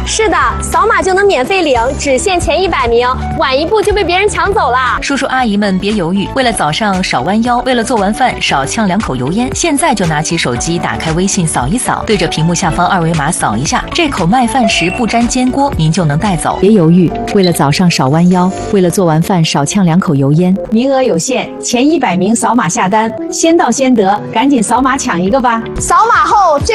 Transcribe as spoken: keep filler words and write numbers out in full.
是的，扫码就能免费领，只限前一百名，晚一步就被别人抢走了。 叔叔阿姨们别犹豫，为了早上少弯腰，为了做完饭少呛两口油烟，现在就拿起手机，打开微信扫一扫，对着屏幕下方二维码扫一下，这口麦饭石不粘煎锅您就能带走。 别犹豫，为了早上少弯腰，为了做完饭少呛两口油烟，名额有限，前一百名扫码下单，先到先得，赶紧扫码抢一个吧！ 扫码后这